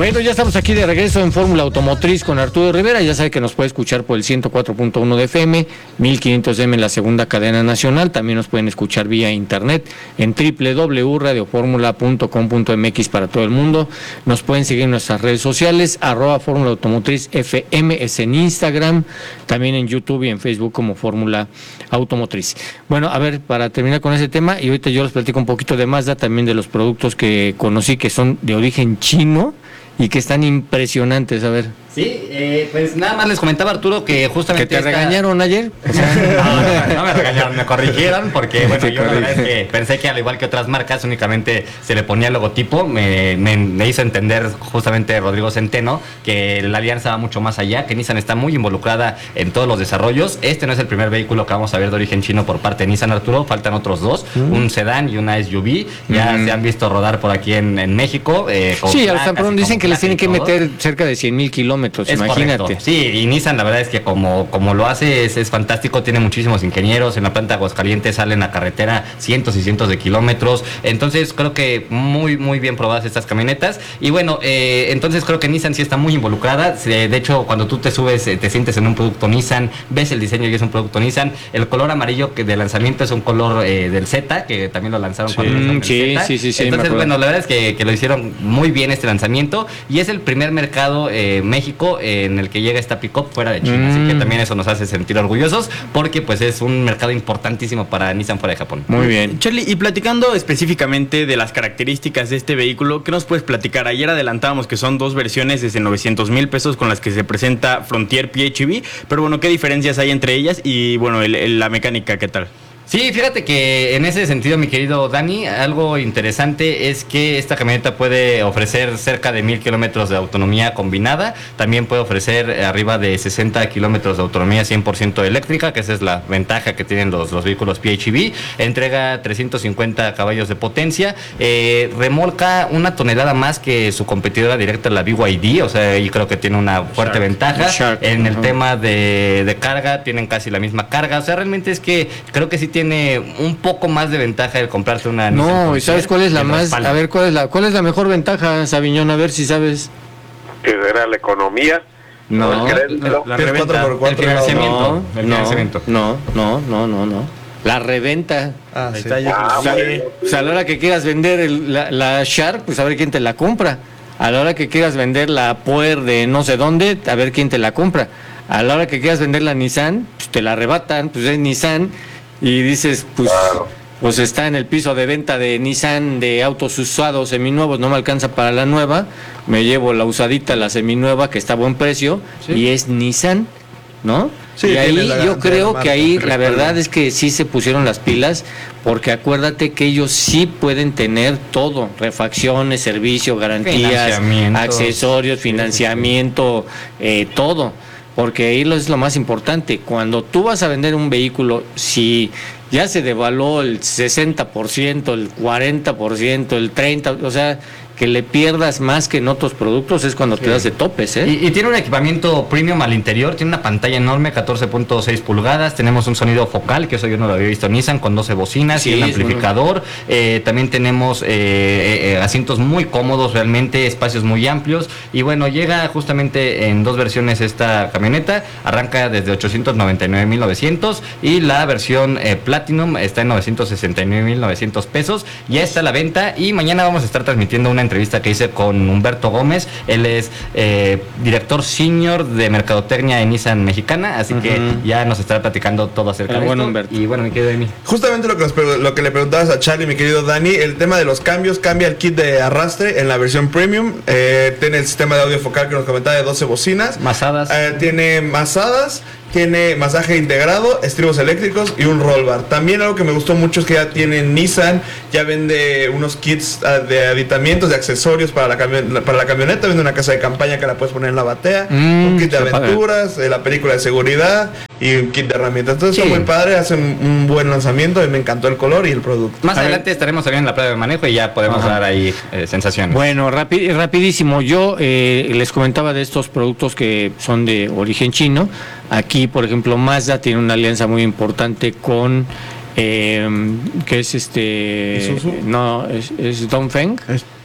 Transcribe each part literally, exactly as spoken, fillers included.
Bueno, ya estamos aquí de regreso en Fórmula Automotriz con Arturo Rivera. Ya sabe que nos puede escuchar por el ciento cuatro punto uno de F M, mil quinientos M en la segunda cadena nacional. También nos pueden escuchar vía internet en doble u doble u doble u punto radio fórmula punto com punto m x para todo el mundo. Nos pueden seguir en nuestras redes sociales, arroba Fórmula Automotriz F M, es en Instagram, también en YouTube y en Facebook como Fórmula Automotriz. Bueno, a ver, para terminar con ese tema, y ahorita yo les platico un poquito de Mazda, también de los productos que conocí que son de origen chino y que están impresionantes. A ver. Sí, eh, pues nada más les comentaba, Arturo, que justamente... ¿Que te esta... regañaron ayer? O sea, no, no, no me regañaron, me corrigieron, porque bueno, yo la verdad es que pensé que al igual que otras marcas únicamente se le ponía el logotipo. Me, me, me hizo entender justamente Rodrigo Centeno que la alianza va mucho más allá, que Nissan está muy involucrada en todos los desarrollos. Este no es el primer vehículo que vamos a ver de origen chino por parte de Nissan, Arturo, faltan otros dos, mm. un sedán y una S U V. Ya mm. se han visto rodar por aquí en, en México. Eh, sí, al San dicen que les tienen que meter cerca de cien mil kilómetros. Es imagínate. Correcto. Sí, y Nissan la verdad es que como, como lo hace es, es fantástico, tiene muchísimos ingenieros, en la planta de Aguascalientes salen a carretera cientos y cientos de kilómetros, entonces creo que muy muy bien probadas estas camionetas, y bueno, eh, entonces creo que Nissan sí está muy involucrada. De hecho, cuando tú te subes, te sientes en un producto Nissan, ves el diseño y es un producto Nissan. El color amarillo que de lanzamiento es un color eh, del Z, que también lo lanzaron sí, cuando lanzaron sí, el Z. Sí, sí, sí, entonces bueno, la verdad es que, que lo hicieron muy bien este lanzamiento, y es el primer mercado eh, México en el que llega esta pick-up fuera de China, mm. así que también eso nos hace sentir orgullosos, porque pues es un mercado importantísimo para Nissan fuera de Japón. Muy bien. Charlie, y platicando específicamente de las características de este vehículo, ¿qué nos puedes platicar? Ayer adelantábamos que son dos versiones desde novecientos mil pesos con las que se presenta Frontier P H E V, pero bueno, ¿qué diferencias hay entre ellas? Y bueno, el, el, la mecánica, ¿qué tal? Sí, fíjate que en ese sentido, mi querido Dani, algo interesante es que esta camioneta puede ofrecer cerca de mil kilómetros de autonomía combinada, también puede ofrecer arriba de sesenta kilómetros de autonomía cien por ciento eléctrica, que esa es la ventaja que tienen los, los vehículos P H E V, entrega trescientos cincuenta caballos de potencia, eh, remolca una tonelada más que su competidora directa, la B Y D, o sea, ahí creo que tiene una fuerte Shark. ventaja. Shark. En el uh-huh. tema de, de carga, tienen casi la misma carga, o sea, realmente es que creo que sí tiene tiene un poco más de ventaja el comprarse una No, ¿y sabes cuál es la más? A ver, ¿cuál es la cuál es la mejor ventaja, Sabiñón? A ver si sabes. Que era la economía. No, el la, la reventa, por cuatro, el financiamiento. No, el financiamiento. No, no, no, no, no. La reventa. Ah, sí. Está ah, o, sea, o sea, a la hora que quieras vender el, la, la Shark, pues a ver quién te la compra. A la hora que quieras vender la Puer de no sé dónde, a ver quién te la compra. A la hora que quieras vender la Nissan, pues te la arrebatan, pues es Nissan. Y dices, pues, claro. pues está en el piso de venta de Nissan de autos usados, seminuevos, no me alcanza para la nueva, me llevo la usadita, la seminueva, que está a buen precio, ¿sí? Y es Nissan, ¿no? Sí, y ahí yo creo que ahí la verdad es que sí se pusieron las pilas, porque acuérdate que ellos sí pueden tener todo, refacciones, servicio, garantías, accesorios, financiamiento, eh, todo. Porque ahí es lo más importante. Cuando tú vas a vender un vehículo, si ya se devaluó el sesenta por ciento, el cuarenta por ciento, el treinta por ciento, o sea, que le pierdas más que en otros productos es cuando sí. te das de topes, ¿eh? Y, y tiene un equipamiento premium al interior, tiene una pantalla enorme, catorce punto seis pulgadas, tenemos un sonido focal, que eso yo no lo había visto en Nissan, con doce bocinas sí, y un amplificador, eh, también tenemos eh, eh, asientos muy cómodos realmente, espacios muy amplios, y bueno, llega justamente en dos versiones esta camioneta, arranca desde ochocientos noventa y nueve mil novecientos, y la versión eh, Platinum está en novecientos sesenta y nueve mil novecientos pesos, ya está a la venta, y mañana vamos a estar transmitiendo una entrevista que hice con Humberto Gómez. Él es eh, director senior de mercadotecnia en Nissan Mexicana, así uh-huh. que ya nos estará platicando todo acerca el de bueno esto. Humberto. Y bueno, mi querido Dani. Justamente lo que, nos, lo que le preguntabas a Charlie, mi querido Dani, el tema de los cambios, cambia el kit de arrastre en la versión premium, eh, tiene el sistema de audio focal que nos comentaba de doce bocinas, masadas, eh, tiene masadas, tiene masaje integrado, estribos eléctricos y un roll bar. También algo que me gustó mucho es que ya tiene Nissan, ya vende unos kits uh, de aditamientos, de accesorios para la, cami- para la camioneta, vende una casa de campaña que la puedes poner en la batea, mm, un kit de aventuras, eh, la película de seguridad y un kit de herramientas. Entonces sí. son muy padres, hacen un buen lanzamiento y me encantó el color y el producto. Más a adelante ver. estaremos también en la prueba de manejo y ya podemos Ajá. dar ahí eh, sensaciones. Bueno, rapi- rapidísimo, yo eh, les comentaba de estos productos que son de origen chino. Aquí, por ejemplo, Mazda tiene una alianza muy importante con, eh, que es este, ¿Isuzu? no, es, es Dongfeng. Es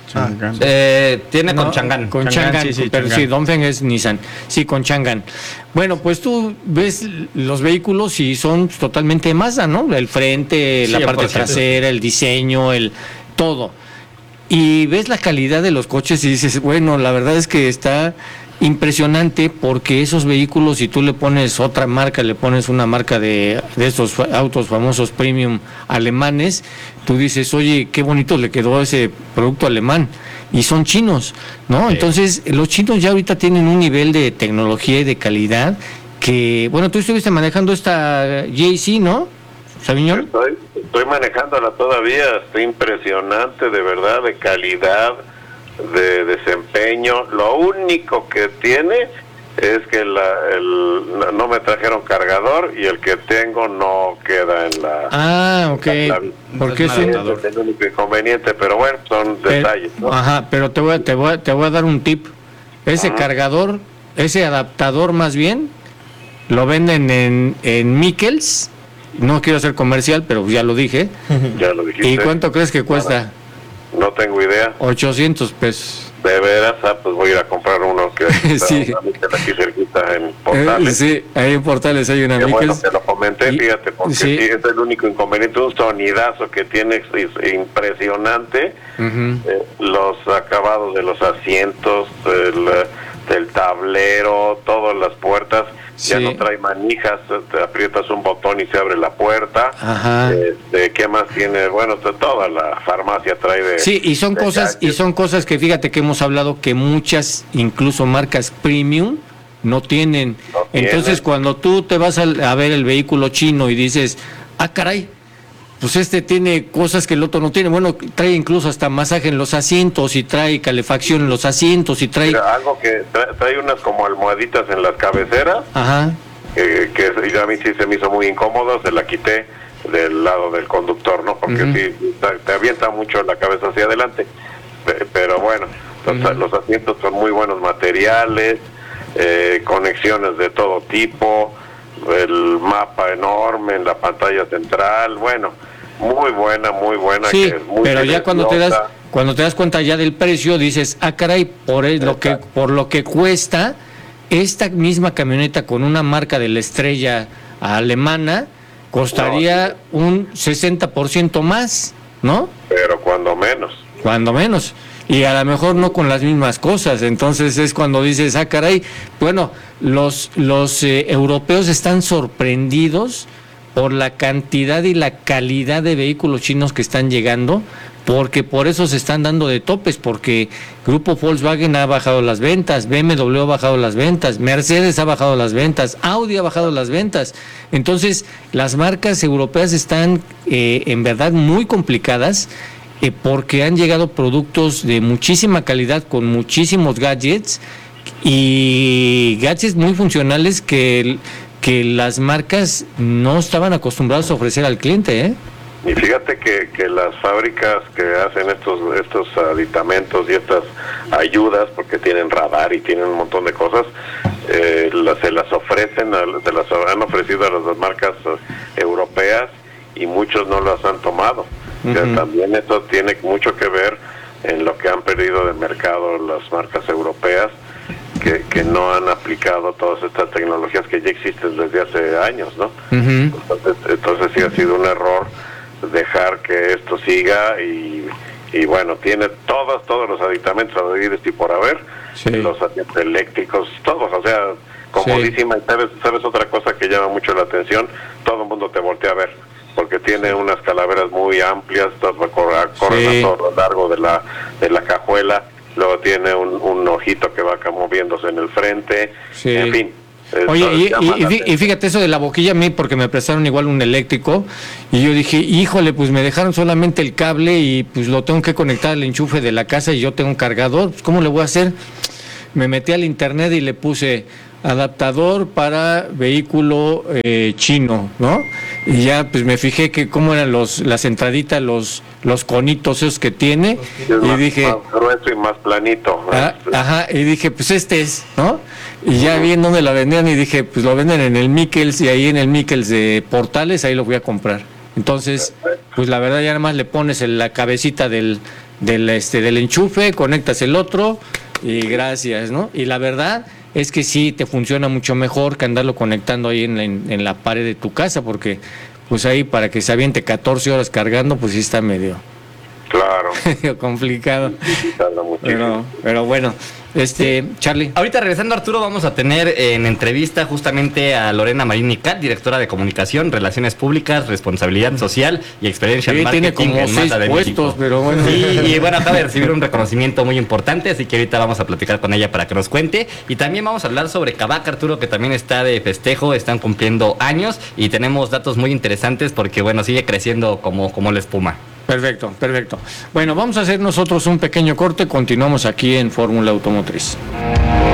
Chang'an. Eh, tiene No, con Chang'an. Con Chang'an, Chang'an, sí, sí, pero Chang'an. sí, Dongfeng es Nissan. Sí, con Chang'an. Bueno, pues tú ves los vehículos y son totalmente Mazda, ¿no? El frente, la Sí, parte por cierto. trasera, el diseño, el todo. Y ves la calidad de los coches y dices, bueno, la verdad es que está impresionante porque esos vehículos, si tú le pones otra marca, le pones una marca de, de estos fa- autos famosos premium alemanes, tú dices, oye, qué bonito le quedó ese producto alemán. Y son chinos, ¿no? Entonces, los chinos ya ahorita tienen un nivel de tecnología y de calidad que, bueno, tú estuviste manejando esta J C, ¿no, Sabiñón? Estoy, estoy manejándola todavía, está impresionante, de verdad, de calidad, de desempeño. Lo único que tiene es que la, el, no- no me trajeron cargador y el que tengo no queda en la... Ah, ok. La- Porque es es un... nada. es el único inconveniente, pero bueno, son Pero- detalles, ¿no? Ajá, pero te voy, a, te, voy a, te voy a dar un tip. Ese Ajá. cargador, ese adaptador más bien, lo venden en, en Mikkels. No quiero hacer comercial, pero ya lo dije. Ya lo dijiste. ¿Y cuánto crees que cuesta? No tengo idea. ochocientos pesos. De veras, ah, pues voy a ir a comprar uno que está Sí. una Miquel aquí cerquita en Eh, Portales. sí, ahí en Portales hay una Qué bueno Mikkels. que lo comenté, Y- fíjate, porque sí. sí. es el único inconveniente, un sonidazo que tiene es impresionante, Ujú. eh, los acabados de los asientos, el, eh, del tablero, todas las puertas, ya Sí. no trae manijas, te aprietas un botón y se abre la puerta. Ajá. Este, ¿qué más tiene? Bueno, to- toda la farmacia trae de... Sí, y son de cosas, y gadgets. son cosas que fíjate que hemos hablado que muchas, incluso marcas premium, no tienen. No Entonces, tienen. cuando tú te vas al- a, ver el vehículo chino y dices, ah, caray, pues este tiene cosas que el otro no tiene. Bueno, trae incluso hasta masaje en los asientos y trae calefacción en los asientos y trae... Mira, algo que tra- trae unas como almohaditas en las cabeceras, Ajá, eh, que y a mí sí se me hizo muy incómodo, se la quité del lado del conductor, ¿no? Porque Ujú. sí, ta- te avienta mucho la cabeza hacia adelante. Pe- Pero bueno, los, Ujú. los asientos son muy buenos materiales, eh, conexiones de todo tipo, el mapa enorme en la pantalla central, bueno, muy buena, muy buena. sí, que es muy pero ya cuando te das silenciosa. cuando te das cuenta ya del precio, dices, ah, caray, por el- lo que Exacto. por lo que cuesta esta misma camioneta con una marca de la estrella alemana costaría un sesenta por ciento más, ¿no? Pero cuando menos. Cuando menos. Y a lo mejor no con las mismas cosas. Entonces es cuando dices, ah, caray, bueno, los, los eh, europeos están sorprendidos por la cantidad y la calidad de vehículos chinos que están llegando, porque por eso se están dando de topes, porque Grupo Volkswagen ha bajado las ventas, B M W ha bajado las ventas, Mercedes ha bajado las ventas, Audi ha bajado las ventas. Entonces, las marcas europeas están eh, en verdad muy complicadas, eh, porque han llegado productos de muchísima calidad con muchísimos gadgets y gadgets muy funcionales que, que las marcas no estaban acostumbradas a ofrecer al cliente, ¿eh? Y fíjate que, que las fábricas que hacen estos estos aditamentos y estas ayudas, porque tienen radar y tienen un montón de cosas, eh, las- se las ofrecen, a- se las han ofrecido a las marcas eh, europeas y muchos no las han tomado. O sea, Ujú. también eso tiene mucho que ver en lo que han perdido de mercado las marcas europeas, que, que no han aplicado todas estas tecnologías que ya existen desde hace años, ¿no? Ujú. Entonces, entonces sí ha sido un error dejar que esto siga y, y bueno, tiene todos, todos los aditamentos habidos y por haber, Sí. los asientos eléctricos, todos, o sea, comodísima. Y sabes, sabes otra cosa que llama mucho la atención, todo el mundo te voltea a ver, porque tiene unas calaveras muy amplias, todo- corre- corren Sí. a todo lo largo de la, de la cajuela, luego tiene un, un ojito que va acá moviéndose en el frente, Sí. en fin. Oye, eso y, llama y- la y fí- y atención. fíjate eso de la boquilla a mí, porque me prestaron igual un eléctrico, y yo dije, híjole, pues me dejaron solamente el cable y pues lo tengo que conectar al enchufe de la casa y yo tengo un cargador, pues ¿cómo le voy a hacer? Me metí al internet y le puse adaptador para vehículo eh, chino, ¿no? Y ya pues me fijé que cómo eran los las entraditas, los los conitos esos que tiene, Es y más, dije... más grueso y más planito. Ah, ajá, y dije, pues este es, ¿no? Y ya vi en dónde la vendían y dije, pues lo venden en el Mikkels y ahí en el Mikkels de Portales, ahí lo voy a comprar. Entonces, pues la verdad ya nada más le pones en la cabecita del, del, este, del enchufe, conectas el otro y gracias, ¿no? Y la verdad es que sí te funciona mucho mejor que andarlo conectando ahí en la, en, en la pared de tu casa, porque pues ahí para que se aviente catorce horas cargando, pues sí está medio, Claro. medio complicado. Tarda muchísimo. Pero, pero bueno, este, Charlie. Ahorita regresando, Arturo, vamos a tener en entrevista justamente a Lorena Marini Cat, directora de Comunicación, Relaciones Públicas, Responsabilidad Social y Experiencia en Sí, Marketing tiene como en seis Mazda de puestos, México. pero bueno. Sí, y bueno, acaba de recibir un reconocimiento muy importante, así que ahorita vamos a platicar con ella para que nos cuente. Y también vamos a hablar sobre Kavak, Arturo, que también está de festejo, están cumpliendo años y tenemos datos muy interesantes porque, bueno, sigue creciendo como, como la espuma. Perfecto, perfecto. Bueno, vamos a hacer nosotros un pequeño corte, continuamos aquí en Fórmula Automotriz.